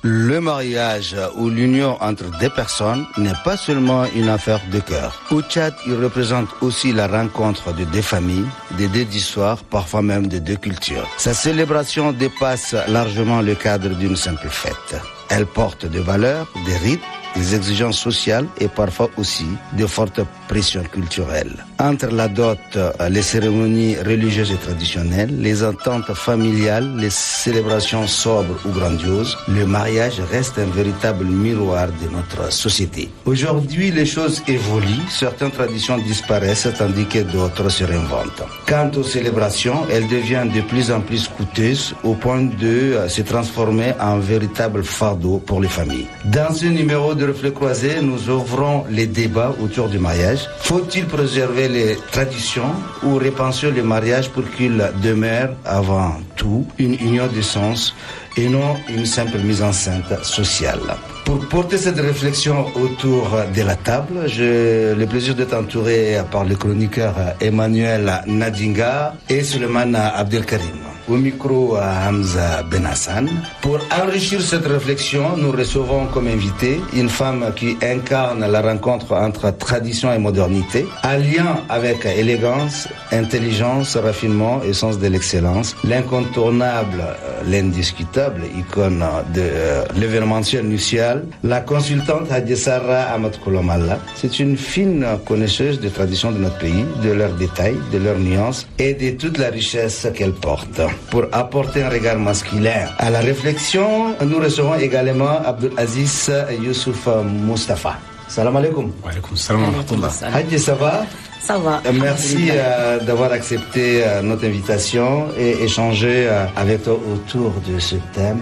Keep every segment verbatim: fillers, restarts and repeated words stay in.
Le mariage ou l'union entre deux personnes n'est pas seulement une affaire de cœur. Au Tchad, il représente aussi la rencontre de deux familles, de deux histoires, parfois même de deux cultures. Sa célébration dépasse largement le cadre d'une simple fête. Elle porte des valeurs, des rites, des exigences sociales et parfois aussi de fortes pressions culturelles. Entre la dot, les cérémonies religieuses et traditionnelles, les ententes familiales, les célébrations sobres ou grandioses, le mariage reste un véritable miroir de notre société. Aujourd'hui, les choses évoluent, certaines traditions disparaissent tandis que d'autres se réinventent. Quant aux célébrations, elles deviennent de plus en plus coûteuses au point de se transformer en véritable fardeau pour les familles. Dans ce numéro de Reflets Croisés, nous ouvrons les débats autour du mariage. Faut-il préserver les traditions ou repenser le mariage pour qu'il demeure avant tout une union de sens et non une simple mise en scène sociale? Pour porter cette réflexion autour de la table, j'ai le plaisir d'être entouré par le chroniqueur Emmanuel Nadinga et Suleiman Abdelkarim. Au micro, Hamza Benassan. Pour enrichir cette réflexion, nous recevons comme invité une femme qui incarne la rencontre entre tradition et modernité, alliant avec élégance, intelligence, raffinement et sens de l'excellence, l'incontournable, l'indiscutable icône de l'événementiel nuptial, la consultante Hadjessara Ahmad Kolomalla. C'est une fine connaisseuse des traditions de notre pays, de leurs détails, de leurs nuances et de toute la richesse qu'elle porte. Pour apporter un regard masculin à la réflexion, nous recevons également Abdelaziz Youssouf Mustafa. Salam alaikum. Wa alaikum salam wa rahmatullah. Hadji, ça va? Ça va. Merci euh, d'avoir accepté euh, notre invitation et échanger euh, avec toi autour de ce thème.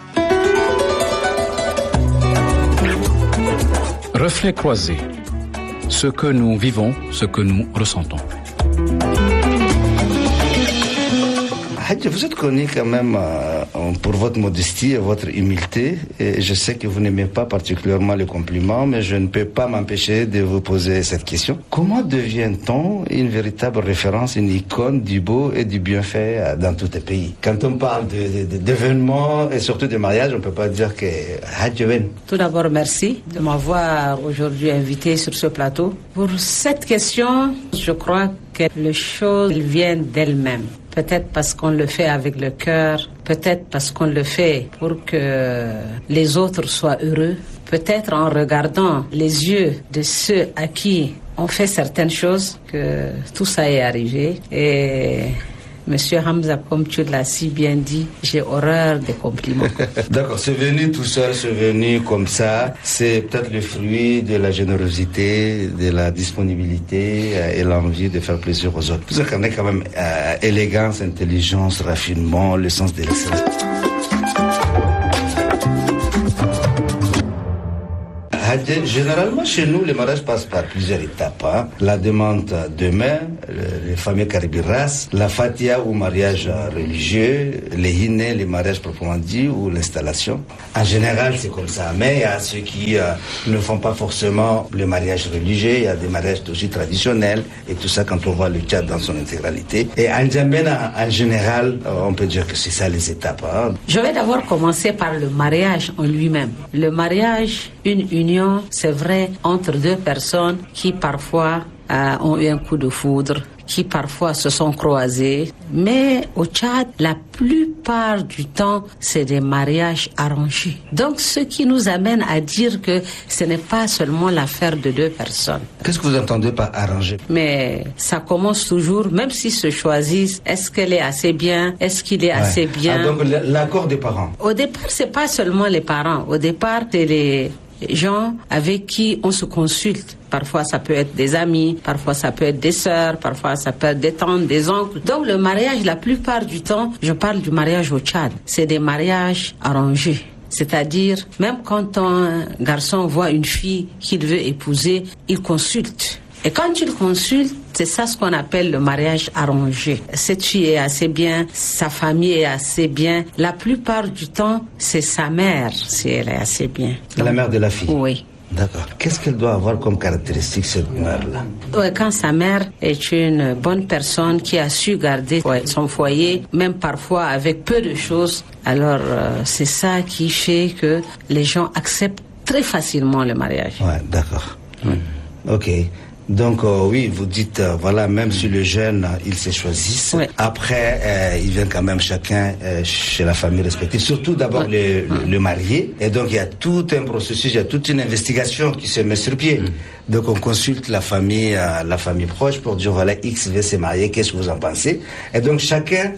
Reflets croisés. Ce que nous vivons, ce que nous ressentons. Hadji, vous êtes connu quand même euh, pour votre modestie et votre humilité. Et je sais que vous n'aimez pas particulièrement les compliments, mais je ne peux pas m'empêcher de vous poser cette question. Comment devient-on une véritable référence, une icône du beau et du bienfait dans tous les pays? Quand on parle de, de, d'événements et surtout de mariage, on ne peut pas dire que Hadji Ben. Tout d'abord, merci de m'avoir aujourd'hui invité sur ce plateau. Pour cette question, je crois que les choses viennent d'elles-mêmes. Peut-être parce qu'on le fait avec le cœur, peut-être parce qu'on le fait pour que les autres soient heureux, peut-être en regardant les yeux de ceux à qui on fait certaines choses que tout ça est arrivé. Et Monsieur Hamza, comme tu l'as si bien dit, j'ai horreur des compliments. D'accord, c'est venu tout seul, c'est venu comme ça. C'est peut-être le fruit de la générosité, de la disponibilité et l'envie de faire plaisir aux autres. Vous avez quand même euh, élégance, intelligence, raffinement, le sens de l'excellence. Généralement, chez nous, le mariage passe par plusieurs étapes. Hein. La demande de main, le, les fameux karibiras, la fatia ou mariage religieux, les hiné, les mariages proprement dit, ou l'installation. En général, c'est comme ça. Mais il y a ceux qui euh, ne font pas forcément le mariage religieux. Il y a des mariages aussi traditionnels et tout ça quand on voit le Tchad dans son intégralité. Et en Djambena, en général, on peut dire que c'est ça les étapes. Hein. Je vais d'abord commencer par le mariage en lui-même. Le mariage, une union, c'est vrai, entre deux personnes qui parfois euh, ont eu un coup de foudre, qui parfois se sont croisées. Mais au Tchad, la plupart du temps, c'est des mariages arrangés. Donc, ce qui nous amène à dire que ce n'est pas seulement l'affaire de deux personnes. Qu'est-ce que vous entendez par arrangé? Mais ça commence toujours, même s'ils se choisissent, est-ce qu'elle est assez bien? Est-ce qu'il est ouais. assez bien? Ah, donc l'accord des parents. Au départ, c'est pas seulement les parents. Au départ, c'est les gens avec qui on se consulte. Parfois, ça peut être des amis, parfois, ça peut être des sœurs, parfois, ça peut être des tantes, des oncles. Donc, le mariage, la plupart du temps, je parle du mariage au Tchad, c'est des mariages arrangés. C'est-à-dire, même quand un garçon voit une fille qu'il veut épouser, il consulte. Et quand il consulte, c'est ça ce qu'on appelle le mariage arrangé. Cette fille est assez bien, sa famille est assez bien. La plupart du temps, c'est sa mère, si elle est assez bien. Donc, la mère de la fille. Oui. D'accord. Qu'est-ce qu'elle doit avoir comme caractéristique, cette mère-là? Ouais, quand sa mère est une bonne personne qui a su garder ouais, son foyer, même parfois avec peu de choses, alors euh, c'est ça qui fait que les gens acceptent très facilement le mariage. Ouais, d'accord. Mmh. Ok. Donc euh, oui, vous dites, euh, voilà, même si le jeune, euh, ils se choisissent, ouais. Après, euh, ils viennent quand même chacun euh, chez la famille respective, surtout d'abord ouais. le, le, le marié. Et donc, il y a tout un processus, il y a toute une investigation qui se met sur pied. Mm. Donc, on consulte la famille, euh, la famille proche pour dire, voilà, X veut se marier, qu'est-ce que vous en pensez? Et donc, chacun,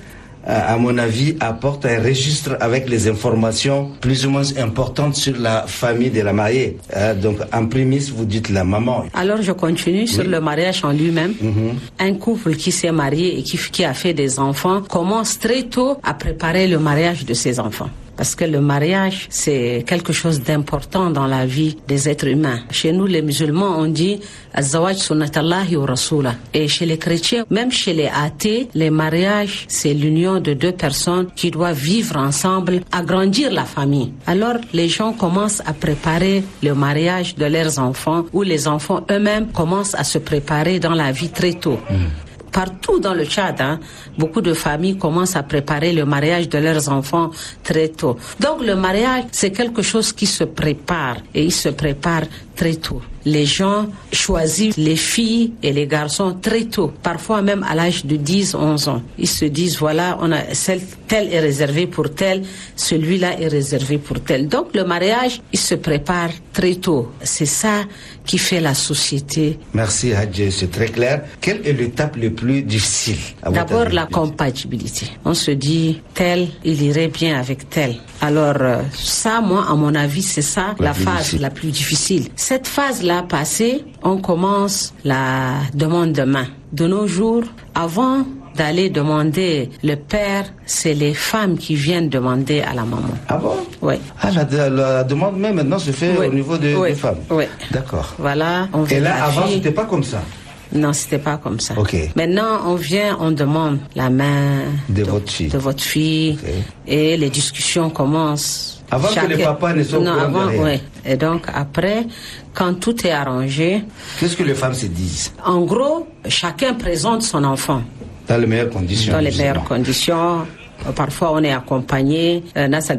à mon avis, apporte un registre avec les informations plus ou moins importantes sur la famille de la mariée. Euh, donc, en prémisse, vous dites la maman. Alors, je continue sur oui. le mariage en lui-même. Mm-hmm. Un couple qui s'est marié et qui, qui a fait des enfants commence très tôt à préparer le mariage de ses enfants. Parce que le mariage, c'est quelque chose d'important dans la vie des êtres humains. Chez nous, les musulmans, on dit « Az-zawaj sunnatallahi wa rasula ». Et chez les chrétiens, même chez les athées, les mariages, c'est l'union de deux personnes qui doivent vivre ensemble, agrandir la famille. Alors, les gens commencent à préparer le mariage de leurs enfants, ou les enfants eux-mêmes commencent à se préparer dans la vie très tôt. Mmh. Partout dans le Tchad, hein, beaucoup de familles commencent à préparer le mariage de leurs enfants très tôt. Donc le mariage, c'est quelque chose qui se prépare et il se prépare très tôt. Les gens choisissent les filles et les garçons très tôt, parfois même à l'âge de dix, onze ans. Ils se disent, voilà, on a celle, tel est réservé pour tel, celui-là est réservé pour tel. Donc le mariage, il se prépare très tôt. C'est ça qui fait la société. Merci Hadji, c'est très clair. Quelle est l'étape le plus difficile? D'abord la compatibilité. On se dit, tel, il irait bien avec tel. Alors ça, moi, à mon avis, c'est ça la, la phase difficile. La plus difficile. Cette phase-là passée, on commence la demande de main. De nos jours, avant d'aller demander le père, c'est les femmes qui viennent demander à la maman. Ah bon? Oui. Ah, la, la demande même maintenant se fait oui. au niveau de, oui. des femmes? Oui. D'accord. Voilà. On Et là, avant, fille. C'était pas comme ça? Non, c'était pas comme ça. Okay. Maintenant, on vient, on demande la main de, de votre fille, de votre fille okay. Et les discussions commencent. Avant Chaque... que les papas ne soient non, au courant avant, de rien. Oui. Et donc, après, quand tout est arrangé... Qu'est-ce que les femmes se disent? En gros, chacun présente son enfant. Dans les meilleures conditions. Dans les justement. meilleures conditions. Parfois, on est accompagné. Pour mettre un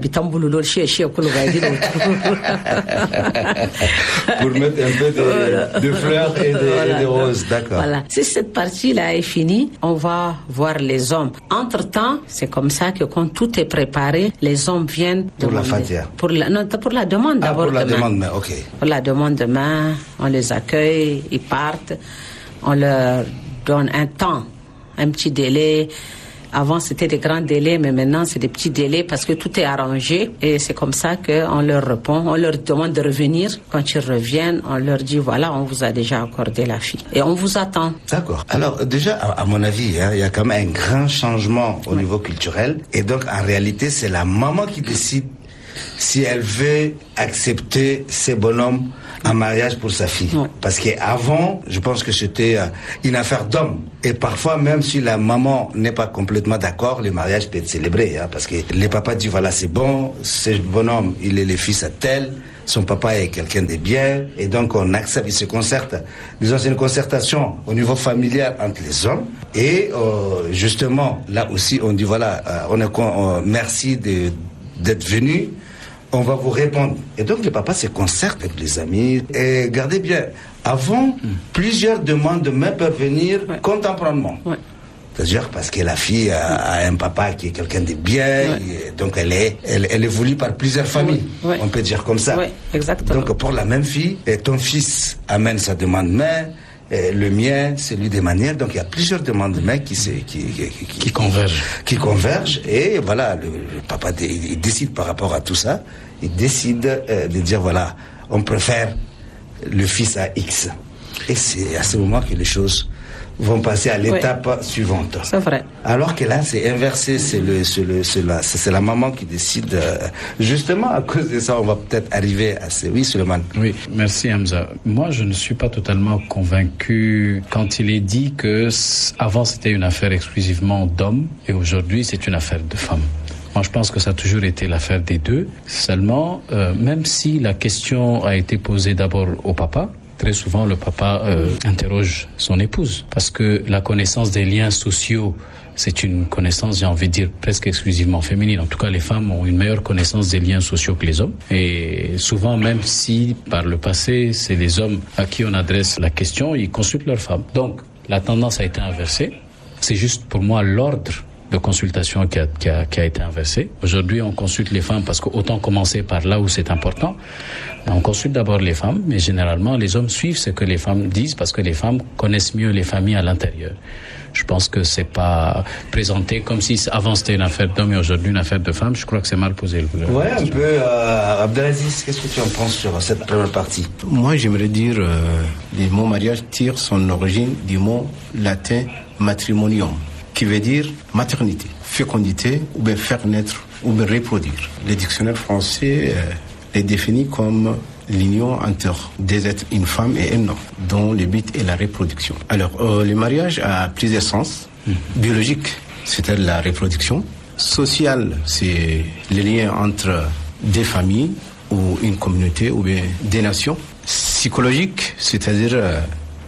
peu de, voilà. de fleurs et de, voilà. et de roses, d'accord. Voilà. Si cette partie-là est finie, on va voir les hommes. Entre-temps, c'est comme ça que quand tout est préparé, les hommes viennent pour demander. La fatia. Pour la Non, pour la demande ah, d'abord. Pour la de demande, main. mais ok. Pour la demande de main, on les accueille, ils partent. On leur donne un temps, un petit délai. Avant, c'était des grands délais, mais maintenant, c'est des petits délais parce que tout est arrangé. Et c'est comme ça qu'on leur répond. On leur demande de revenir. Quand ils reviennent, on leur dit, voilà, on vous a déjà accordé la fille. Et on vous attend. D'accord. Alors, déjà, à, à mon avis, hein, il y a quand même un grand changement au ouais. niveau culturel. Et donc, en réalité, c'est la maman qui décide si elle veut accepter ces bonhommes en mariage pour sa fille. Ouais. Parce qu'avant, je pense que c'était euh, une affaire d'homme. Et parfois, même si la maman n'est pas complètement d'accord, le mariage peut être célébré. Hein, parce que les papas disent, voilà, c'est bon, ce bonhomme, il est le fils à tel, son papa est quelqu'un de bien, et donc on accepte, il se concerte. Disons, c'est une concertation au niveau familial entre les hommes. Et euh, justement, là aussi, on dit, voilà, euh, on est euh, merci de, d'être venu. On va vous répondre. Et donc, le papa se concerte avec les amis. Et gardez bien, avant, mm. plusieurs demandes de main peuvent venir ouais. contemporanément. Ouais. C'est-à-dire parce que la fille a, a un papa qui est quelqu'un de bien, ouais. et donc elle est, elle, elle est voulue par plusieurs familles. Ouais. On peut dire comme ça. Ouais, exactement. Donc, pour la même fille, et ton fils amène sa demande de main, et le mien, celui des manières. Donc, il y a plusieurs demandes de main qui, se, qui, qui, qui, qui convergent. Qui convergent. Et voilà, le, le papa, il, il décide par rapport à tout ça. Il décide euh, de dire, voilà, on préfère le fils à X. Et c'est à ce moment que les choses vont passer à l'étape oui. suivante. C'est vrai. Alors que là, c'est inversé, c'est le, c'est le, c'est la, c'est la maman qui décide. Euh, justement, à cause de ça, on va peut-être arriver à ce... Oui, Suleiman. Oui, merci Hamza. Moi, je ne suis pas totalement convaincu quand il est dit que avant, c'était une affaire exclusivement d'hommes et aujourd'hui, c'est une affaire de femmes. Moi, je pense que ça a toujours été l'affaire des deux. Seulement, euh, même si la question a été posée d'abord au papa, très souvent le papa euh, interroge son épouse. Parce que la connaissance des liens sociaux, c'est une connaissance, j'ai envie de dire, presque exclusivement féminine. En tout cas, les femmes ont une meilleure connaissance des liens sociaux que les hommes. Et souvent, même si par le passé, c'est les hommes à qui on adresse la question, ils consultent leurs femmes. Donc, la tendance a été inversée. C'est juste pour moi l'ordre de consultation qui a, qui a, qui a été inversé. Aujourd'hui, on consulte les femmes parce qu'autant commencer par là où c'est important. On consulte d'abord les femmes, mais généralement, les hommes suivent ce que les femmes disent parce que les femmes connaissent mieux les familles à l'intérieur. Je pense que c'est pas présenté comme si avant c'était une affaire d'hommes et aujourd'hui une affaire de femmes. Je crois que c'est mal posé. Le ouais, un peu. Euh, Abdelaziz, qu'est-ce que tu en penses sur cette première partie? Moi, j'aimerais dire euh, le mot mariage tire son origine du mot latin matrimonium, qui veut dire maternité, fécondité, ou bien faire naître, ou bien reproduire. Le dictionnaire français euh, est défini comme l'union entre des êtres, une femme et un homme, dont le but est la reproduction. Alors, euh, le mariage a plusieurs sens. Mmh. Biologique, c'est-à-dire la reproduction. Social, c'est le lien entre des familles ou une communauté ou bien des nations. Psychologique, c'est-à-dire euh,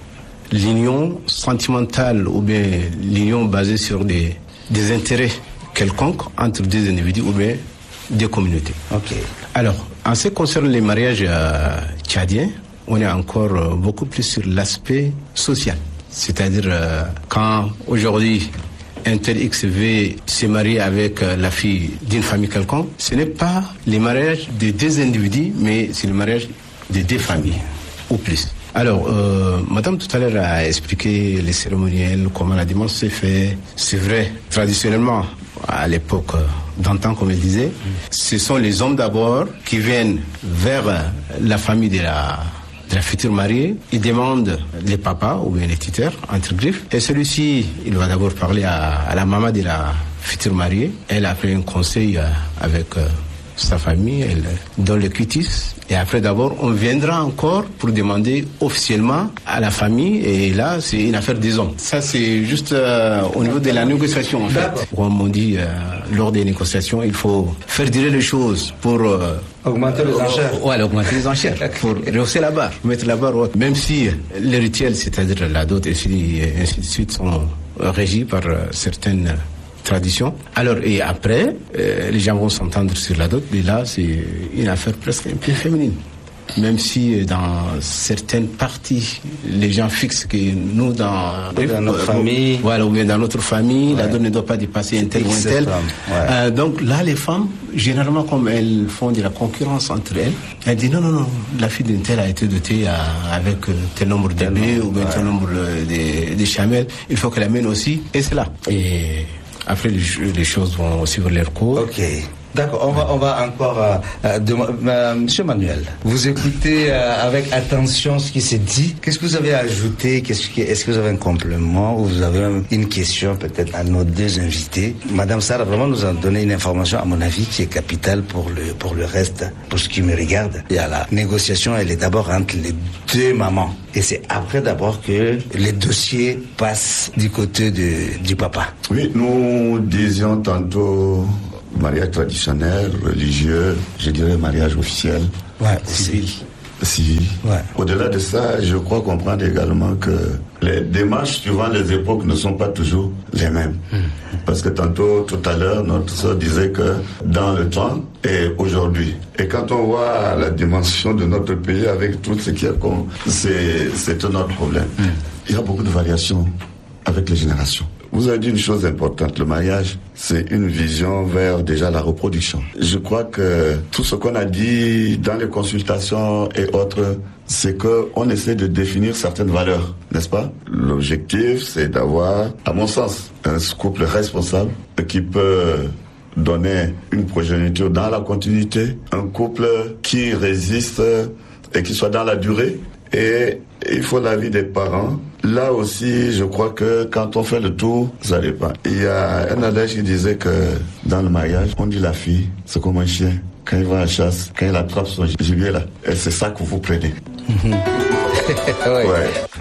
l'union sentimentale ou bien l'union basée sur des, des intérêts quelconques entre des individus ou bien des communautés. Ok. Alors, en ce qui concerne les mariages euh, tchadiens, on est encore euh, beaucoup plus sur l'aspect social. C'est-à-dire, euh, quand aujourd'hui, un tel X V se marie avec euh, la fille d'une famille quelconque, ce n'est pas le mariage de deux individus, mais c'est le mariage de deux familles, ou plus. Alors, euh, madame tout à l'heure a expliqué les cérémoniels, comment la dimanche s'est fait. C'est vrai, traditionnellement, à l'époque d'antan, comme elle disait, ce sont les hommes d'abord qui viennent vers la famille de la, de la future mariée. Ils demandent les papas ou bien les tuteurs, entre griffes. Et celui-ci, il va d'abord parler à, à la maman de la future mariée. Elle a fait un conseil avec euh, sa famille, elle donne le quitus. Et après, d'abord, on viendra encore pour demander officiellement à la famille. Et là, c'est une affaire des hommes. Ça, c'est juste euh, au niveau de la négociation, en fait. Comme on dit, euh, lors des négociations, il faut faire durer les choses pour... Euh, augmenter les enchères. Euh, ouais, augmenter les enchères. Pour rehausser la barre, mettre la barre haute. Même si les rituels, c'est-à-dire la dot et ainsi de suite, sont régis par euh, certaines... tradition. Alors, et après, euh, les gens vont s'entendre sur la dot, et là, c'est une affaire presque un peu féminine. Même si dans certaines parties, les gens fixent que nous, dans, dans notre euh, famille, voilà, ou bien dans notre famille, ouais. La dot ne doit pas dépasser un tel ou un tel. Ouais. Euh, donc là, les femmes, généralement, comme elles font de la concurrence entre elles, elles disent non, non, non, la fille d'une telle a été dotée à, avec tel nombre de bébés ou bien ouais. tel nombre de, de chamelles, il faut qu'elle amène aussi, et c'est là. Et après, les, les choses vont suivre leur cours. Ok. D'accord, on va, on va encore... Euh, euh, de, euh, Monsieur Manuel, vous écoutez euh, avec attention ce qui s'est dit. Qu'est-ce que vous avez ajouté? Qu'est-ce que, est-ce que vous avez un complément ou vous avez une question peut-être à nos deux invités? Madame Sarah vraiment nous a donné une information, à mon avis, qui est capitale pour le, pour le reste, pour ce qui me regarde. Il y a la négociation, elle est d'abord entre les deux mamans. Et c'est après d'abord que les dossiers passent du côté de, du papa. Oui, nous disions tantôt... mariage traditionnel, religieux, je dirais mariage officiel. Ouais, civil. Civil. Ouais. Au-delà de ça, je crois comprendre également que les démarches suivant les époques ne sont pas toujours les mêmes. Mmh. Parce que tantôt, tout à l'heure, notre soeur disait que dans le temps et aujourd'hui, et quand on voit la dimension de notre pays avec tout ce qui est comme, c'est, c'est un autre problème. Mmh. Il y a beaucoup de variations avec les générations. Vous avez dit une chose importante, le mariage, c'est une vision vers déjà la reproduction. Je crois que tout ce qu'on a dit dans les consultations et autres, c'est qu'on essaie de définir certaines valeurs, n'est-ce pas? L'objectif, c'est d'avoir, à mon sens, un couple responsable qui peut donner une progéniture dans la continuité, un couple qui résiste et qui soit dans la durée. Et il faut l'avis des parents. Là aussi, je crois que quand on fait le tour, ça dépend. Il y a un adage qui disait que dans le mariage, on dit la fille, c'est comme un chien. Quand il va à la chasse, quand il attrape son gibier là, et c'est ça que vous prenez. ouais. Ouais. Mais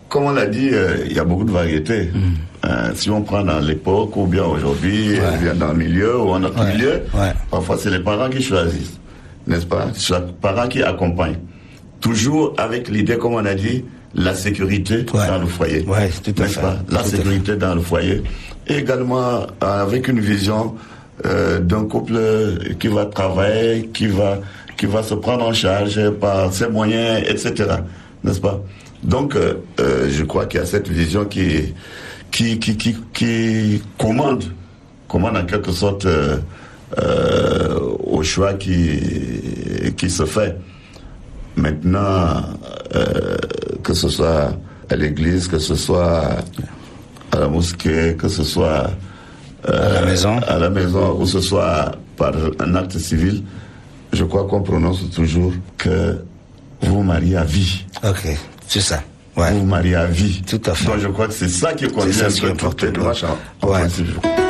comme on l'a dit, euh, il y a beaucoup de variétés. Mm. Euh, si on prend dans l'époque ou bien aujourd'hui, ouais. ou bien dans le milieu ou en autre ouais. milieu, ouais. parfois c'est les parents qui choisissent, n'est-ce pas? C'est les parents qui accompagnent. Toujours avec l'idée, comme on a dit, la sécurité ouais. dans le foyer. Ouais, tout à n'est-ce fait. pas? La tout sécurité dans le foyer. Et également avec une vision euh, d'un couple qui va travailler, qui va, qui va se prendre en charge par ses moyens, et cetera. N'est-ce pas? Donc, euh, euh, je crois qu'il y a cette vision qui, qui, qui, qui, qui commande, commande en quelque sorte euh, euh, au choix qui, qui se fait. Maintenant, euh, que ce soit à l'église, que ce soit à la mosquée, que ce soit euh, à la maison, à la maison, ou ce soit par un acte civil, je crois qu'on prononce toujours que vous vous mariez à vie. Ok, c'est ça. Ouais. Vous vous mariez à vie. Tout à fait. Donc je crois que c'est ça qui conduit un peu toutes les démarches en, en ouais. principe.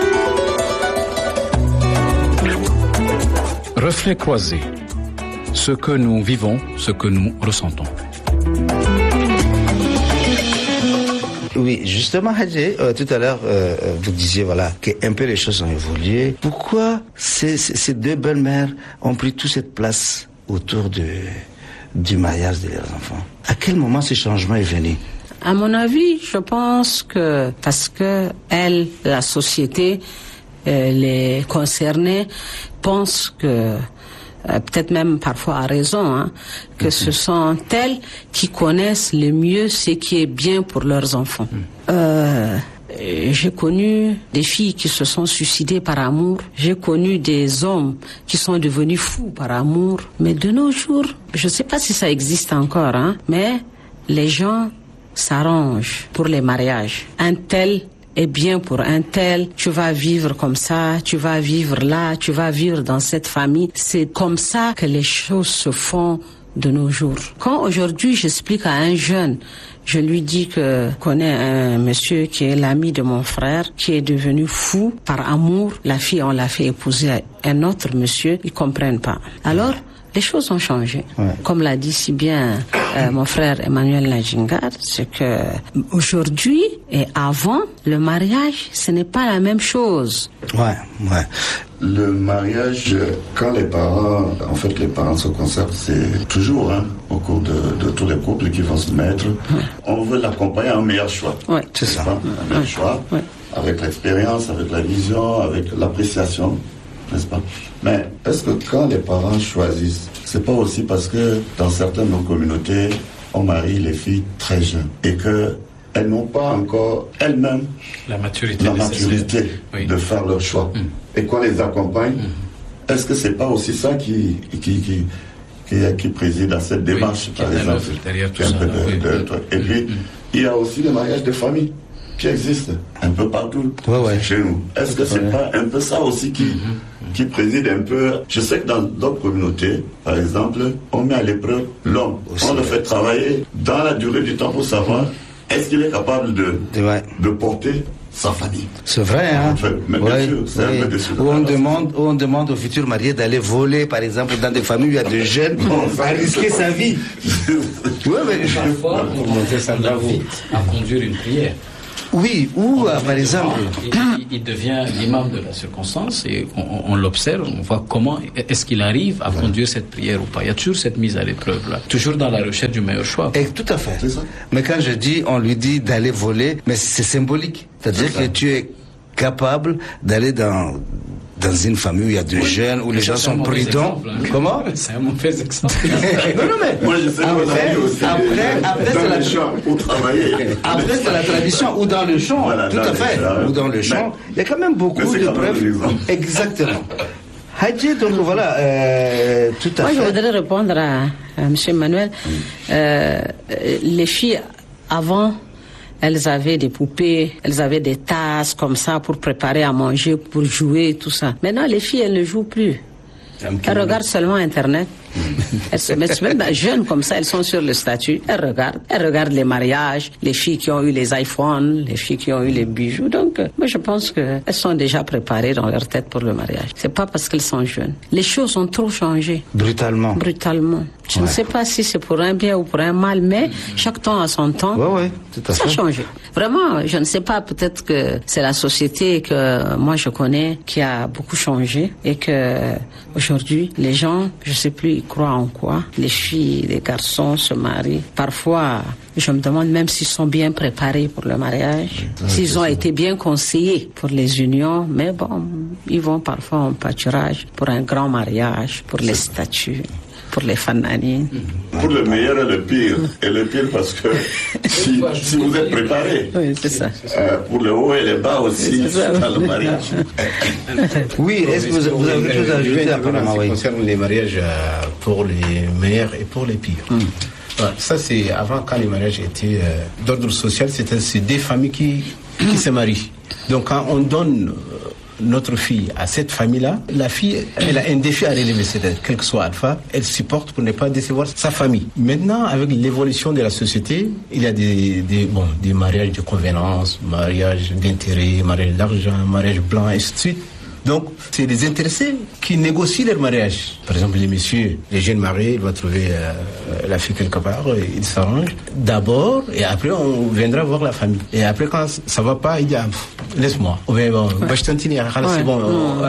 Reflet croisé. Ce que nous vivons, ce que nous ressentons. Oui, justement, Hadji, euh, tout à l'heure, euh, vous disiez voilà qu'un peu les choses ont évolué. Pourquoi ces, ces, ces deux belles-mères ont pris toute cette place autour de, du mariage de leurs enfants? À quel moment ce changement est venu? À mon avis, je pense que parce que elle, la société, euh, les concernés pensent que Euh, peut-être même parfois à raison, hein, que mmh. ce sont elles qui connaissent le mieux ce qui est bien pour leurs enfants. Mmh. Euh, j'ai connu des filles qui se sont suicidées par amour. J'ai connu des hommes qui sont devenus fous par amour. Mais de nos jours, je ne sais pas si ça existe encore, hein, mais les gens s'arrangent pour les mariages. Un tel est bien pour un tel, tu vas vivre comme ça, tu vas vivre là, tu vas vivre dans cette famille. C'est comme ça que les choses se font de nos jours. Quand aujourd'hui j'explique à un jeune, je lui dis que je connais un monsieur qui est l'ami de mon frère, qui est devenu fou par amour, la fille on l'a fait épouser à un autre monsieur, ils comprennent pas. Alors, les choses ont changé. Ouais. Comme l'a dit si bien euh, mon frère Emmanuel Najingar, c'est que aujourd'hui et avant, le mariage, ce n'est pas la même chose. Ouais, ouais. Le mariage, quand les parents, en fait, les parents se concertent, c'est toujours, hein, au cours de, de tous les couples qui vont se mettre, ouais. on veut l'accompagner à un meilleur choix. Ouais, c'est ça. Pas, un meilleur ouais. choix, ouais. avec l'expérience, avec la vision, avec l'appréciation. N'est-ce pas? Mais est-ce que quand les parents choisissent, c'est pas aussi parce que dans certaines de nos communautés, on marie les filles très jeunes et que elles n'ont pas encore elles-mêmes la maturité, la maturité oui. de faire leur choix mmh. et qu'on les accompagne? Mmh. Est-ce que c'est pas aussi ça qui qui qui qui, qui préside à cette démarche, oui, par exemple? Derrière tout ça, de, oui. de, de, et puis mmh. il y a aussi le mariage de famille qui existe un peu partout ouais, ouais. chez nous. Est-ce que c'est ouais. pas un peu ça aussi qui, mm-hmm. qui préside un peu? Je sais que dans d'autres communautés, par exemple, on met à l'épreuve l'homme. Aussi, on le fait travailler dans la durée du temps pour savoir est-ce qu'il est capable de, ouais. de porter sa famille. C'est vrai, hein? En fait, mais bien ouais, sûr, c'est ouais. un peu déçu. Où on demande, où on demande aux futurs mariés d'aller voler, par exemple, dans des familles où il y a des jeunes, on va risquer sa vie. Oui, mais parfois, on l'invite à conduire une prière. Oui, ou euh, par exemple... Il, il devient l'imam de la circonstance et on, on l'observe, on voit comment est-ce qu'il arrive à conduire cette prière ou pas. Il y a toujours cette mise à l'épreuve là, toujours dans la recherche du meilleur choix. Et tout à fait. C'est ça. Mais quand je dis, on lui dit d'aller voler, mais c'est symbolique. C'est-à-dire que tu es capable d'aller dans... dans une famille où il y a des oui, jeunes, où les gens sont prudents. Exemple, hein. Comment? C'est un mauvais exemple. non, non, mais... Moi, je sais après, aussi. Après, après, dans c'est le champ, pour travailler. Après, c'est la tradition, ou dans le champ, voilà, tout à fait. Champs, ou dans le champ. Il y a quand même beaucoup de preuves. Exactement. Hadji, donc voilà, euh, tout à Moi, fait. Moi, je voudrais répondre à, à M. Emmanuel. Oui. Euh, les filles, avant... Elles avaient des poupées, elles avaient des tasses comme ça pour préparer à manger, pour jouer, tout ça. Maintenant, les filles, elles ne jouent plus. Elles regardent seulement Internet. Elles se mettent même jeunes comme ça, elles sont sur le statut, elles regardent, elles regardent les mariages, les filles qui ont eu les iPhones, les filles qui ont eu les bijoux. Donc, euh, moi je pense qu'elles sont déjà préparées dans leur tête pour le mariage. C'est pas parce qu'elles sont jeunes. Les choses ont trop changé. Brutalement. Brutalement. Je ouais. ne sais pas si c'est pour un bien ou pour un mal, mais chaque temps a son temps. Ouais, ouais, tout à ça fait. a changé. Vraiment, je ne sais pas, peut-être que c'est la société que moi je connais qui a beaucoup changé et que aujourd'hui, les gens, je sais plus, ils croient en quoi. Les filles, les garçons se marient. Parfois, je me demande même s'ils sont bien préparés pour le mariage, oui, s'ils ont ça. été bien conseillés pour les unions, mais bon, ils vont parfois en pâturage pour un grand mariage, pour les statuts, pour les fananines. Pour le meilleur et le pire. Et le pire parce que si, si vous êtes préparé. Oui, c'est ça. Euh, pour le haut et le bas aussi, ça, dans le mariage. Oui, est-ce que vous, vous avez quelque chose à ajouter apparemment, oui. Concernant les mariages euh, pour les meilleurs et pour les pires. Hum. Voilà, ça c'est avant, quand les mariages étaient euh, d'ordre social, c'était c'est des familles qui, qui se marient. Donc quand on donne euh, notre fille à cette famille-là, la fille, elle a un défi à relever, c'est-à-dire, quel que soit Alpha, elle supporte pour ne pas décevoir sa famille. Maintenant, avec l'évolution de la société, il y a des, des, bon, des mariages de convenance, mariages d'intérêt, mariages d'argent, mariages blancs, et ainsi de suite. Donc, c'est les intéressés qui négocient leur mariage. Par exemple, les messieurs, les jeunes mariés, ils vont trouver euh, la fille quelque part, ils s'arrangent d'abord, et après, on viendra voir la famille. Et après, quand ça va pas, il dit, ah, laisse-moi. Ou bien, bon, ouais. c'est bon,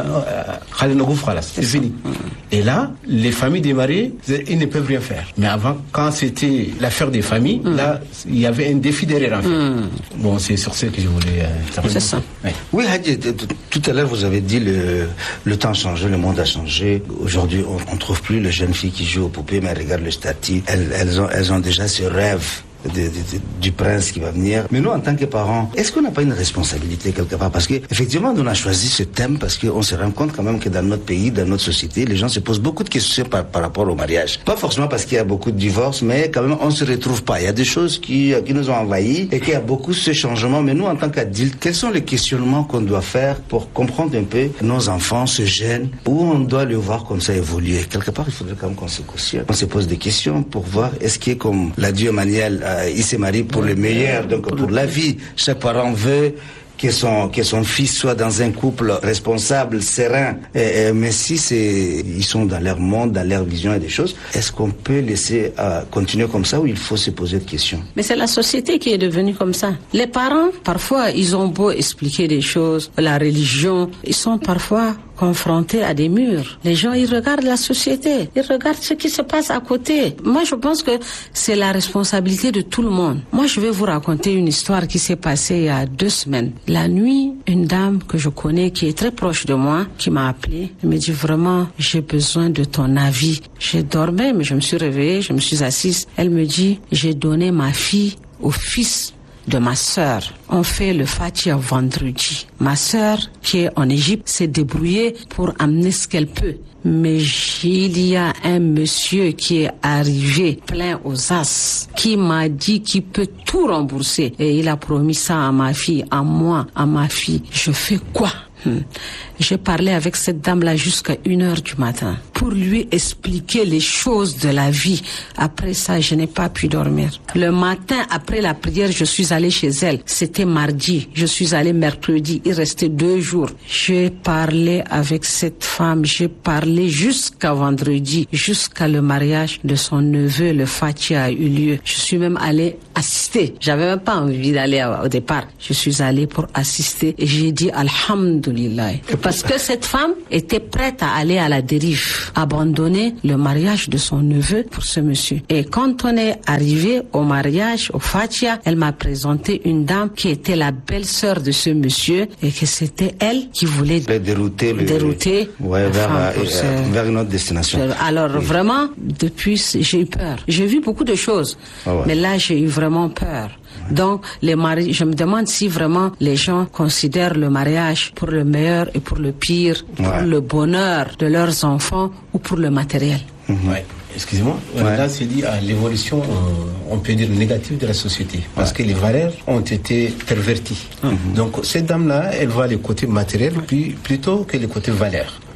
c'est fini. Et là, les familles des mariés, ils ne peuvent rien faire. Mais avant, quand c'était l'affaire des familles, mm. là, il y avait un défi derrière, en fait. Mm. Bon, c'est sur ce que je voulais euh, c'est ça. Ouais. Oui, Hadi, tout à l'heure, vous avez dit le, le temps a changé, le monde a changé. Aujourd'hui, on ne trouve plus les jeunes filles qui jouent aux poupées, mais regarde le statut. Elles, elles, ont, elles ont déjà ce rêve de, de, de, du prince qui va venir. Mais nous, en tant que parents, est-ce qu'on n'a pas une responsabilité quelque part? Parce que effectivement, on a choisi ce thème parce qu'on se rend compte quand même que dans notre pays, dans notre société, les gens se posent beaucoup de questions par, par rapport au mariage. Pas forcément parce qu'il y a beaucoup de divorces, mais quand même, on se retrouve pas. Il y a des choses qui, qui nous ont envahis et qu'il y a beaucoup ce changement. Mais nous, en tant qu'adultes, quels sont les questionnements qu'on doit faire pour comprendre un peu nos enfants, ce jeune, où on doit les voir comme ça évoluer? Quelque part, il faudrait quand même qu'on se questionne. On se pose des questions pour voir est-ce qu'il est comme l'a dit Emmanuel, il se marie pour le meilleur, donc pour la vie. Chaque parent veut que son, que son fils soit dans un couple responsable, serein. Et, et, mais si c'est, ils sont dans leur monde, dans leur vision et des choses, est-ce qu'on peut laisser euh, continuer comme ça ou il faut se poser des questions? Mais c'est la société qui est devenue comme ça. Les parents, parfois, ils ont beau expliquer des choses, la religion, ils sont parfois confrontés à des murs. Les gens, ils regardent la société, ils regardent ce qui se passe à côté. Moi, je pense que c'est la responsabilité de tout le monde. Moi, je vais vous raconter une histoire qui s'est passée il y a deux semaines. La nuit, une dame que je connais, qui est très proche de moi, qui m'a appelée, elle me dit vraiment, j'ai besoin de ton avis. J'ai dormi, mais je me suis réveillée, je me suis assise. Elle me dit, j'ai donné ma fille au fils de ma sœur. On fait le Fatiha vendredi. Ma sœur, qui est en Égypte, s'est débrouillée pour amener ce qu'elle peut. Mais il y a un monsieur qui est arrivé plein aux as, qui m'a dit qu'il peut tout rembourser. Et il a promis ça à ma fille, à moi, à ma fille. Je fais quoi? Hmm. J'ai parlé avec cette dame-là jusqu'à une heure du matin pour lui expliquer les choses de la vie. Après ça, je n'ai pas pu dormir. Le matin, après la prière, je suis allée chez elle. C'était mardi. Je suis allée mercredi. Il restait deux jours. J'ai parlé avec cette femme. J'ai parlé jusqu'à vendredi, jusqu'à le mariage de son neveu. Le Fatiha a eu lieu. Je suis même allée assister. J'avais même pas envie d'aller au départ. Je suis allée pour assister et j'ai dit Alhamdulillah. Parce que cette femme était prête à aller à la dérive, abandonner le mariage de son neveu pour ce monsieur. Et quand on est arrivé au mariage, au Fatiha, elle m'a présenté une dame qui était la belle-sœur de ce monsieur et que c'était elle qui voulait dérouter, le... dérouter ouais, vers, euh, ce... vers une autre destination. Alors oui. Vraiment, depuis, j'ai eu peur. J'ai vu beaucoup de choses, oh ouais. Mais là, j'ai eu vraiment peur. Donc, les mari... je me demande si vraiment les gens considèrent le mariage pour le meilleur et pour le pire, pour ouais. le bonheur de leurs enfants ou pour le matériel. Mm-hmm. Ouais. Excusez-moi, ouais. Là c'est dit à l'évolution, on peut dire négative de la société, parce ouais. que les valeurs ont été perverties. Mm-hmm. Donc cette dame-là, elle voit les côtés matériels plus, plutôt que les côtés valeurs.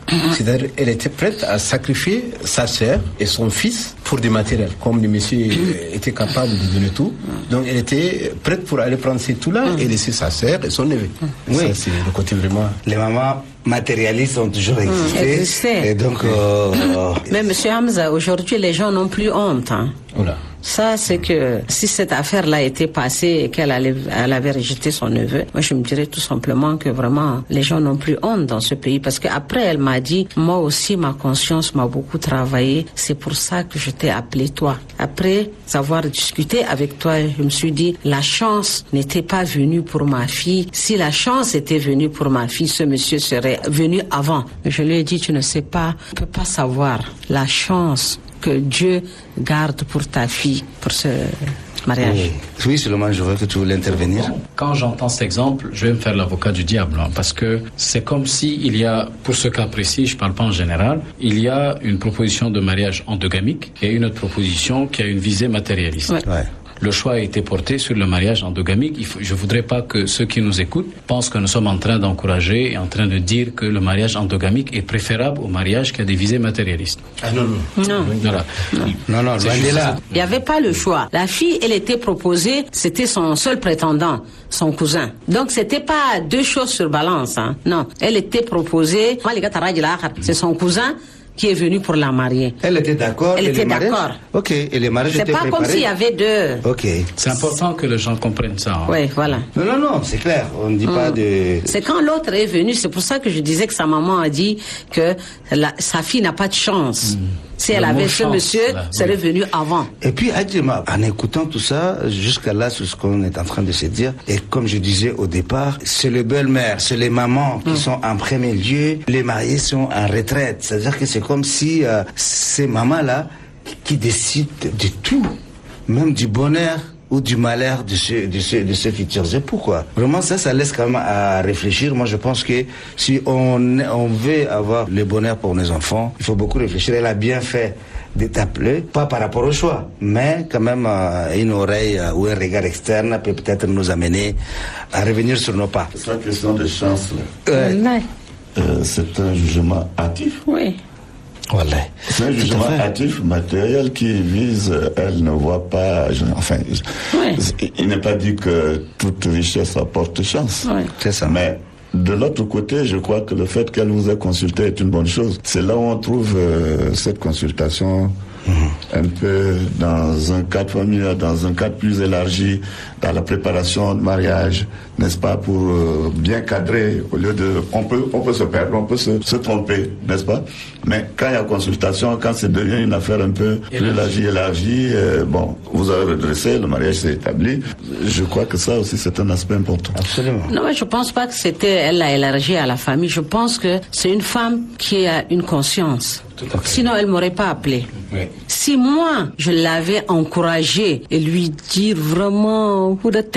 C'est-à-dire qu'elle était prête à sacrifier sa sœur et son fils pour du matériel, comme le monsieur était capable de donner tout. Donc elle était prête pour aller prendre ces tout-là et laisser sa sœur et son neveu. Oui. Ça, c'est le côté vraiment... Les mamans matérialistes ont toujours existé. Existé. Et donc... Euh, euh... Mais monsieur Hamza, aujourd'hui, les gens n'ont plus honte. Hein. Voilà. Ça, c'est que si cette affaire-là était passée et qu'elle allait, elle avait rejeté son neveu, moi je me dirais tout simplement que vraiment les gens n'ont plus honte dans ce pays, parce qu'après elle m'a dit, moi aussi ma conscience m'a beaucoup travaillé, c'est pour ça que je t'ai appelé toi. Après avoir discuté avec toi, je me suis dit, la chance n'était pas venue pour ma fille. Si la chance était venue pour ma fille, ce monsieur serait venu avant. Je lui ai dit, tu ne sais pas, tu ne peux pas savoir la chance que Dieu garde pour ta fille, pour ce mariage. Oui, oui Suleiman, je vois que tu voulais intervenir. Quand j'entends cet exemple, je vais me faire l'avocat du diable, hein, parce que c'est comme si il y a, pour ce cas précis, je parle pas en général, il y a une proposition de mariage endogamique et une autre proposition qui a une visée matérialiste. Ouais. Ouais. Le choix a été porté sur le mariage endogamique. Il faut, je voudrais pas que ceux qui nous écoutent pensent que nous sommes en train d'encourager et en train de dire que le mariage endogamique est préférable au mariage qui a des visées matérialistes. Ah non, non. Non. Voilà. Non, non, loin de là. Il n'y avait pas le choix. La fille, elle était proposée, c'était son seul prétendant, son cousin. Donc, c'était pas deux choses sur balance. Hein. Non, elle était proposée, c'est son cousin qui est venu pour la marier. Elle était d'accord. Elle et était les mariages... d'accord. Ok, et les mariages C'est étaient pas préparés. comme s'il y avait deux. Ok. C'est important que les gens comprennent ça. Hein. Oui, voilà. Non, non, non, c'est clair. On ne dit Mm. pas de... C'est quand l'autre est venu, c'est pour ça que je disais que sa maman a dit que la, sa fille n'a pas de chance. Mm. Si elle Le avait mot ce chance, monsieur, là, serait oui. venu avant. Et puis, Adjema, en écoutant tout ça, jusqu'à là, sur ce qu'on est en train de se dire, et comme je disais au départ, c'est les belles-mères, c'est les mamans qui mm. sont en premier lieu, les mariés sont en retraite. C'est-à-dire que c'est comme si euh, ces mamans-là qui décident de tout, même du bonheur ou du malheur de ce, de ce, de ce futurs époux, quoi. Vraiment, ça, ça laisse quand même à réfléchir. Moi, je pense que si on, on veut avoir le bonheur pour nos enfants, il faut beaucoup réfléchir. Elle a bien fait de t'appeler, pas par rapport au choix, mais quand même euh, une oreille euh, ou un regard externe peut peut-être nous amener à revenir sur nos pas. C'est la question de chance, là. Ouais. Ouais. Euh, c'est un jugement hâtif. Oui. Voilà. C'est un jugement hâtif matériel qui vise, elle ne voit pas, enfin, Ouais. il n'est pas dit que toute richesse apporte chance. Ouais. C'est ça. Mais de l'autre côté, je crois que le fait qu'elle vous ait consulté est une bonne chose. C'est là où on trouve euh, cette consultation mmh. un peu dans un cadre familial, dans un cadre plus élargi, dans la préparation de mariage, n'est-ce pas, pour euh, bien cadrer, au lieu de... On peut, on peut se perdre, on peut se, se tromper, n'est-ce pas? Mais quand il y a consultation, quand ça devient une affaire un peu plus élargie, élargie, euh, bon, vous avez redressé, le mariage s'est établi. Je crois que ça aussi, c'est un aspect important. Absolument. Non, mais je pense pas que c'était elle l'a élargi à la famille. Je pense que c'est une femme qui a une conscience. Sinon, elle m'aurait pas appelé. Oui. Si moi, je l'avais encouragée et lui dire vraiment,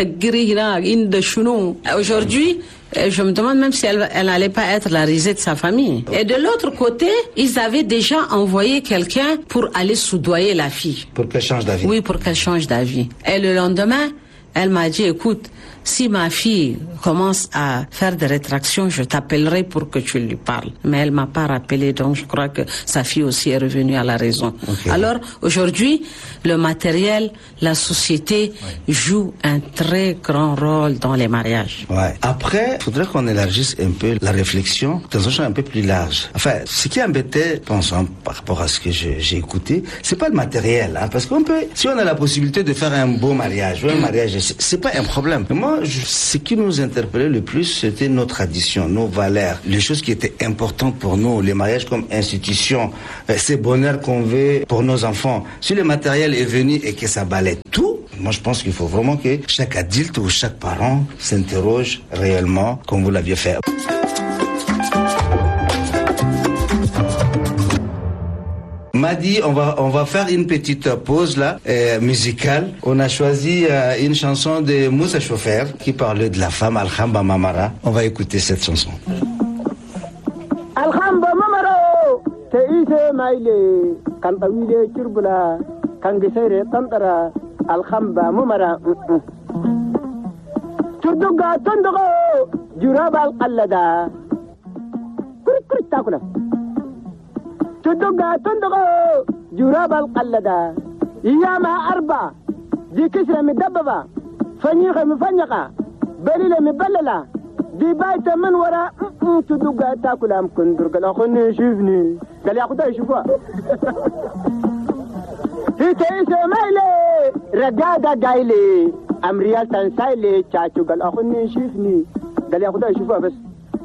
aujourd'hui, je me demande même si elle, elle n'allait pas être la risée de sa famille. Et de l'autre côté, ils avaient déjà envoyé quelqu'un pour aller soudoyer la fille. Pour qu'elle change d'avis. Oui, pour qu'elle change d'avis. Et le lendemain, elle m'a dit, écoute, si ma fille commence à faire des rétractions, je t'appellerai pour que tu lui parles. Mais elle m'a pas rappelé, donc je crois que sa fille aussi est revenue à la raison. Okay. Alors, aujourd'hui, le matériel, la société ouais. joue un très grand rôle dans les mariages. Ouais. Après, il faudrait qu'on élargisse un peu la réflexion dans un champ un peu plus large. Enfin, ce qui embêtait, pensant par rapport à ce que je, j'ai écouté, c'est pas le matériel, hein, parce qu'on peut, si on a la possibilité de faire un beau mariage, ou un mariage, c'est, c'est pas un problème. Mais moi, je, ce qui nous interpellait le plus, c'était nos traditions, nos valeurs, les choses qui étaient importantes pour nous, les mariages comme institution, euh, ces bonheurs qu'on veut pour nos enfants. Si le matériel est venu et que ça balaie tout, moi je pense qu'il faut vraiment que chaque adulte ou chaque parent s'interroge réellement comme vous l'aviez fait. Madi, on va on va faire une petite pause là euh, musicale. On a choisi euh, une chanson de Moussa Chauffeur qui parlait de la femme Alhamba Mamara. On va écouter cette chanson. Alhamba Mamara, te ise maile, kan tawile turbula, kan gisere tantara, Alhamba Mamara. Turduga tondogo, jurabal allada. Kur kur takula. تدقى تندقى جراب القلدة إياما أربع دي كسرة مدببة فنيخة مفنيقة بليلة مبللة دي بايتة من وراء تدقى تاكل أم كندر قال أخوني يشوفني قال يا أخوة يشوفها هي كيسة مايلة رقاقة قايلة أمريال تنسايلة تشاتو قال أخوني يشوفني قال يا أخوة يشوفها بس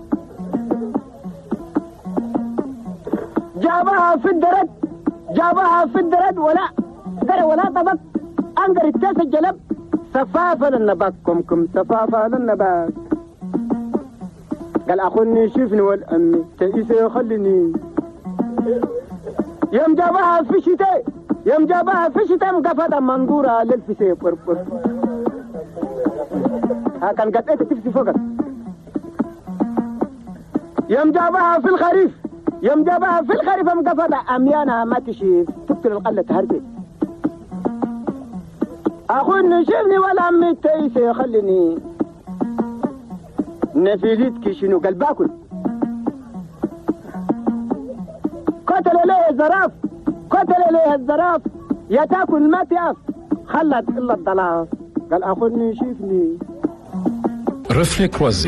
جابها في الدرد جابها في الدرد ولا درى ولا طبق انقر التاس الجلب سفافة للنبات كمكم سفافة للنبات قال أخوني شوفني والأمي تأيسي يخليني يوم جابها في شتاء يوم جابها في شتاء مقفة منظورة للفسي فرفر ها كان قد ايه تفسي فقط يوم جابها في الخريف يوم جابها في الخريف مقفة أميانة ما تشيف تقتل القلة تهرتي أخوني شوفني والأمي تأيسي يخليني نفيليتك شنو قال باكل قتل ليه الزراف قتل ليه الزراف يا تاكل ما تقف خلت إلا الضلاف قال أخوني شوفني. Reflet croisé,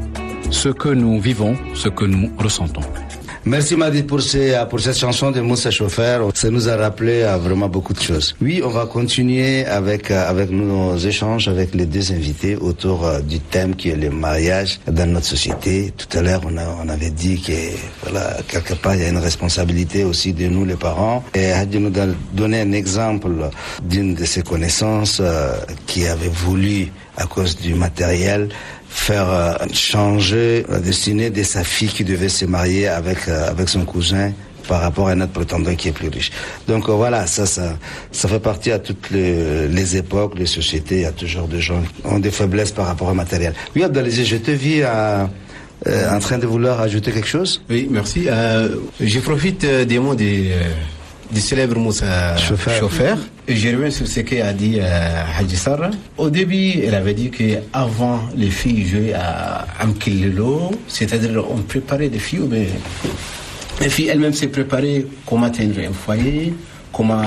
ce que nous vivons, ce que nous ressentons. Merci Madi pour, ces, pour cette chanson de Moussa Chauffeur. Ça nous a rappelé à vraiment beaucoup de choses. Oui, on va continuer avec, avec nos échanges avec les deux invités autour du thème qui est le mariage dans notre société. Tout à l'heure, on, a, on avait dit que voilà, quelque part, il y a une responsabilité aussi de nous, les parents. Et Hadi nous a donné un exemple d'une de ses connaissances euh, qui avait voulu, à cause du matériel, faire euh, changer la destinée de sa fille qui devait se marier avec euh, avec son cousin par rapport à notre prétendant qui est plus riche. Donc euh, voilà, ça, ça ça fait partie à toutes les, les époques, les sociétés. Il y a toujours des gens qui ont des faiblesses par rapport au matériel. Oui, Abdelaziz, je te vis à, euh, en train de vouloir ajouter quelque chose. Oui, merci. Euh, je profite des mots des euh, du célèbre Moussa Chauffeur. Chauffeur. Et je reviens sur ce qu'a dit euh, Hadji Sarra. Au début, elle avait dit qu'avant, les filles jouaient à Amkilelo, c'est-à-dire on préparait des filles, mais les filles elles-mêmes s'est préparées comment atteindre un foyer, comment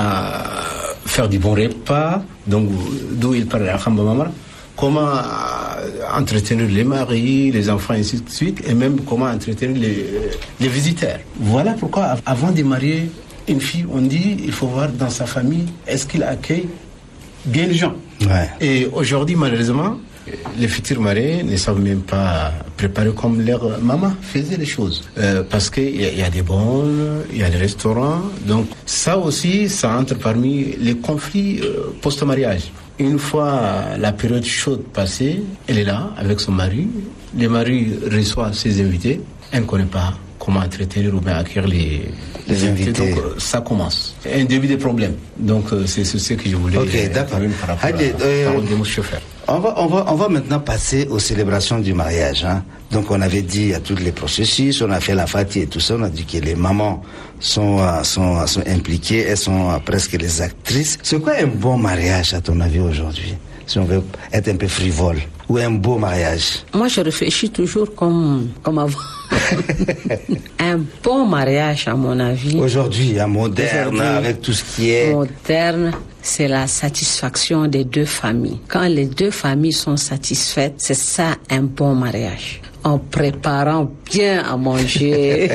faire du bon repas, donc d'où il parlait à Khamba Mamara, comment entretenir les maris, les enfants, et ainsi de suite, et même comment entretenir les, les visiteurs. Voilà pourquoi, avant de marier une fille, on dit, il faut voir dans sa famille, est-ce qu'il accueille bien les gens. Ouais. Et aujourd'hui, malheureusement, les futurs mariés ne savent même pas préparer comme leur maman faisait les choses. Euh, parce qu'il y, y a des bols, il y a des restaurants. Donc ça aussi, ça entre parmi les conflits euh, post-mariage. Une fois la période chaude passée, elle est là avec son mari. Le mari reçoit ses invités. Elle ne connaît pas comment entretenir ou bien accueillir les, les, les invités. invités. Donc ça commence. Un début de problème. Donc c'est ce que je voulais okay, euh, d'accord. par rapport Allez, à euh, parole de Moussa Chauffeur. On va, on, va, on va maintenant passer aux célébrations du mariage. Hein. Donc on avait dit à tous les processus, on a fait la fati et tout ça, on a dit que les mamans sont, sont, sont impliquées, elles sont presque les actrices. C'est quoi un bon mariage à ton avis aujourd'hui, si on veut être un peu frivole, ou un beau mariage? Moi je réfléchis toujours comme, comme avant. Un bon mariage à mon avis. Aujourd'hui, un moderne, aujourd'hui, avec tout ce qui est... Moderne, c'est la satisfaction des deux familles. Quand les deux familles sont satisfaites, c'est ça un bon mariage. En préparant bien à manger.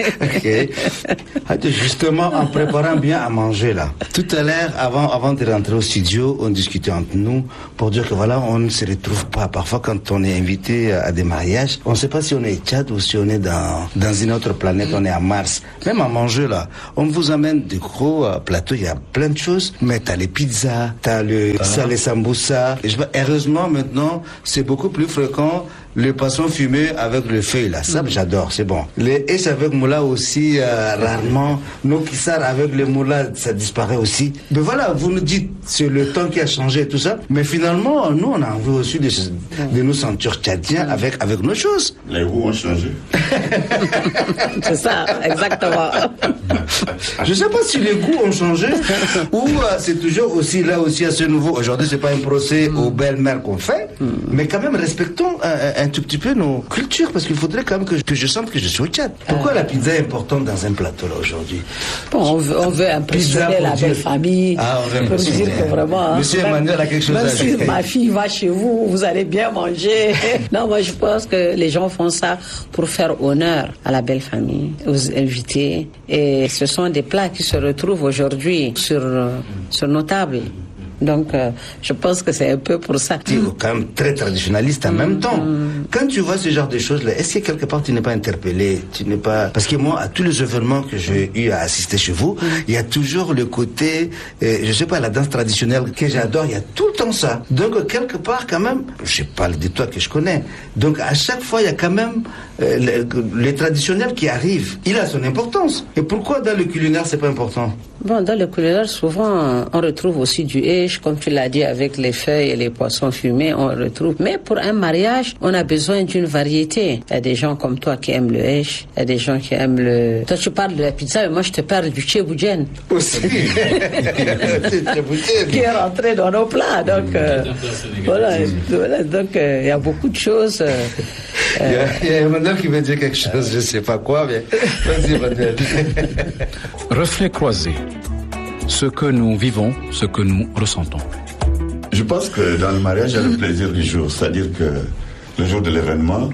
Ok. Justement, en préparant bien à manger là. Tout à l'heure, avant, avant de rentrer au studio, on discutait entre nous pour dire que voilà, on ne se retrouve pas. Parfois, quand on est invité à des mariages, on ne sait pas si on est Tchad ou si on est dans, dans une autre planète, on est à Mars. Même à manger là, on vous amène des gros euh, plateaux, il y a plein de choses, mais t'as les pizzas, t'as le ah. ça, les sambusa. Et je, heureusement, maintenant, c'est beaucoup plus fréquent. Le poisson fumé avec le feuille là, ça mmh. j'adore, c'est bon. Les hèches avec moula aussi, euh, rarement. Nos kissar avec le moula, ça disparaît aussi. Mais voilà, vous nous dites, c'est le temps qui a changé et tout ça. Mais finalement, nous, on a envie aussi de, de nous sentir tchadiens avec, avec nos choses. Les goûts ont changé. C'est ça, exactement. Je sais pas si les goûts ont changé ou euh, c'est toujours aussi là aussi à ce nouveau. Aujourd'hui, c'est pas un procès mmh. aux belles-mères qu'on fait, mmh. mais quand même respectons euh, un tout petit peu nos cultures, parce qu'il faudrait quand même que, que je sente que je suis au Tchad. Pourquoi la pizza est importante dans un plateau là aujourd'hui? Bon, on veut, on veut impressionner la belle famille. Ah, on veut pour dire que vraiment. Monsieur hein, Emmanuel a quelque chose même à si dire. ma fille va chez vous, vous allez bien manger. Non, moi je pense que les gens font ça pour faire honneur à la belle famille, aux invités. Et ce sont des plats qui se retrouvent aujourd'hui sur, sur nos tables. Donc, euh, je pense que c'est un peu pour ça. Tu es quand même très traditionnaliste en mmh, même temps. Mmh. Quand tu vois ce genre de choses-là, est-ce que quelque part tu n'es pas interpellé? Tu n'es pas... Parce que moi, à tous les événements que j'ai eu à assister chez vous, mmh. il y a toujours le côté, euh, je sais pas, la danse traditionnelle que j'adore, il y a tout le temps ça. Donc, quelque part, quand même, je parle de toi que je connais. Donc, à chaque fois, il y a quand même euh, le, le traditionnel qui arrive. Il a son importance. Et pourquoi dans le culinaire, c'est pas important? Bon, dans le culinaire, souvent, on retrouve aussi du hèche, comme tu l'as dit, avec les feuilles et les poissons fumés, on retrouve. Mais pour un mariage, on a besoin d'une variété. Il y a des gens comme toi qui aiment le hèche, il y a des gens qui aiment le... Toi, tu parles de la pizza, et moi, je te parle du tchéboudienne. Aussi. Qui est rentré dans nos plats. Donc, euh, voilà, voilà. Donc, euh, il y a beaucoup de choses. Euh, il y a, il y a Emmanuel qui veut dire quelque chose, je ne sais pas quoi, mais vas-y, Emmanuel. Reflet croisé. Ce que nous vivons, ce que nous ressentons. Je pense que dans le mariage, il y a le plaisir du jour. C'est-à-dire que le jour de l'événement,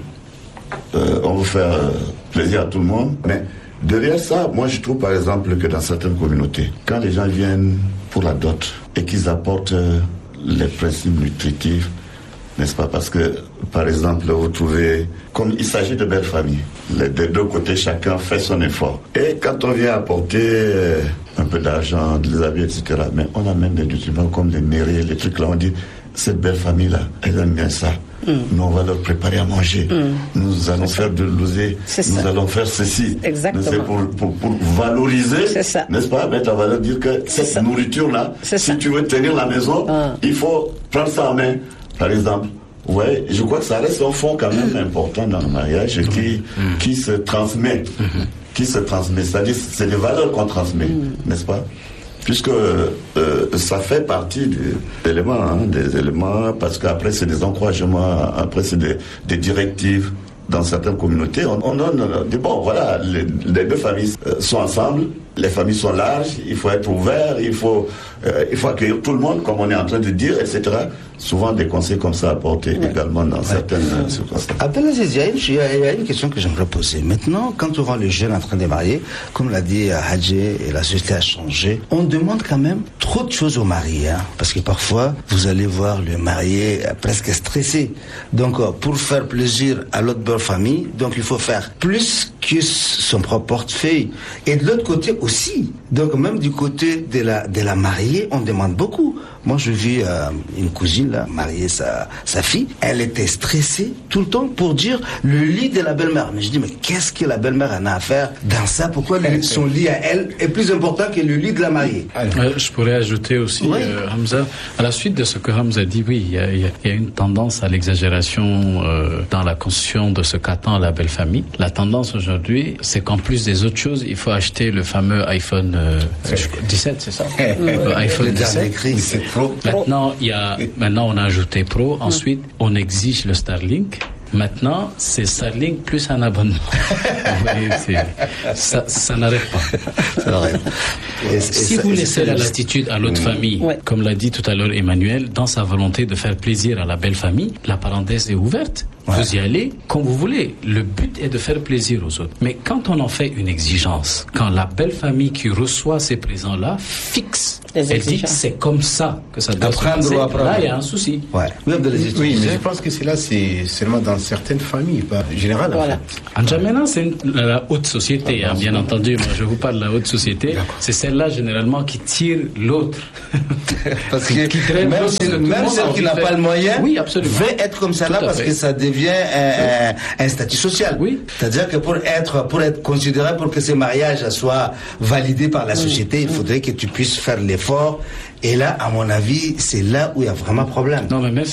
euh, on veut faire euh, plaisir à tout le monde. Mais derrière ça, moi je trouve par exemple que dans certaines communautés, quand les gens viennent pour la dot et qu'ils apportent euh, les principes nutritifs, n'est-ce pas? Parce que, par exemple, vous trouvez, comme il s'agit de belles familles, les, des deux côtés, chacun fait son effort. Et quand on vient apporter euh, un peu d'argent, des habits, et cetera, mais on amène des nutriments comme les mérés, les trucs là, on dit, cette belle famille-là, elle aime bien ça. Mm. Nous, on va leur préparer à manger. Mm. Nous allons faire de l'osé. Nous ça. allons faire ceci. Exactement. C'est pour, pour, pour valoriser, n'est-ce pas? Mettre en valeur, dire que cette ça. nourriture-là, si ça. tu veux tenir la maison, ah. il faut prendre ça en main. Par exemple, ouais, je crois que ça reste un fond quand même important dans le mariage qui, mmh. qui se transmet, mmh. qui se transmet. C'est-à-dire, c'est des valeurs qu'on transmet, mmh. n'est-ce pas? Puisque euh, ça fait partie des éléments, hein, des éléments, parce qu'après c'est des encouragements, après c'est des, des directives. Dans certaines communautés, on, on donne des bon, voilà, les, les deux familles sont ensemble, les familles sont larges, il faut être ouvert, il faut, euh, il faut accueillir tout le monde, comme on est en train de dire, et cetera. Souvent des conseils comme ça apportés ouais. également dans ouais. certaines ouais. circonstances. Abdelaziz, il y, a une, il y a une question que j'aimerais poser. Maintenant, quand on voit les jeunes en train de marier, comme l'a dit Hadji, et la société a changé, on demande quand même trop de choses aux mariés, hein, parce que parfois, vous allez voir le marié presque stressé. Donc, pour faire plaisir à l'autre belle famille, donc il faut faire plus que son propre portefeuille. Et de l'autre côté aussi. Donc, même du côté de la, de la mariée, on demande beaucoup. Moi, je vis euh, une cousine, là, marier sa, sa fille. Elle était stressée tout le temps pour dire le lit de la belle-mère. Mais je dis, mais qu'est-ce que la belle-mère en a à faire dans ça? Pourquoi le, son lit à elle est plus important que le lit de la mariée? euh, Je pourrais ajouter aussi, oui. euh, Hamza, à la suite de ce que Hamza dit, oui, il y a, y a une tendance à l'exagération euh, dans la construction de ce qu'attend la belle famille. La tendance aujourd'hui, c'est qu'en plus des autres choses, il faut acheter le fameux iPhone euh, dix-sept, c'est ça? euh, iPhone dix-sept. C'est Pro. Maintenant, il y a, maintenant, on a ajouté Pro. Ensuite, on exige le Starlink. Maintenant, c'est Starlink plus un abonnement. voyez, ça, ça n'arrête pas. Ça n'arrête pas. Et, et si ça, vous laissez la latitude à l'autre mmh. famille, ouais. comme l'a dit tout à l'heure Emmanuel, dans sa volonté de faire plaisir à la belle famille, la parenthèse est ouverte. Ouais. Vous y allez comme vous voulez. Le but est de faire plaisir aux autres. Mais quand on en fait une exigence, quand la belle famille qui reçoit ces présents-là fixe, elle dit que c'est comme ça que ça doit apprendre se passer, là il y a un souci. Ouais. Oui, oui, mais je pense que c'est là, c'est seulement dans certaines familles, pas général. Voilà. En fait. N'Djamena, c'est une, la haute société, ah, hein, bien entendu. Moi, je vous parle de la haute société. D'accord. C'est celle-là généralement qui tire l'autre. Parce que qui traîne même, si, même celle qui n'a pas le moyen, oui, absolument, veut être comme ça là parce fait. que ça devient un, un, un statut social. Oui. C'est-à-dire que pour être, pour être considéré, pour que ce mariage soit validé par la société, il faudrait que tu puisses faire l'effort. Et là, à mon avis, c'est là où il y a vraiment problème. Non, mais même